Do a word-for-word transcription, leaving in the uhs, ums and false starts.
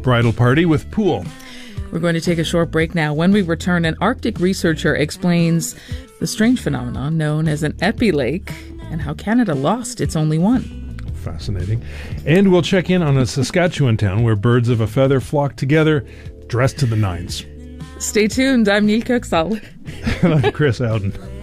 bridal party with pool. We're going to take a short break now. When we return, an Arctic researcher explains the strange phenomenon known as an epilake and how Canada lost its only one. Fascinating. And we'll check in on a Saskatchewan town where birds of a feather flock together, dressed to the nines. Stay tuned. I'm Neil Kuxal. And I'm Chris Howden.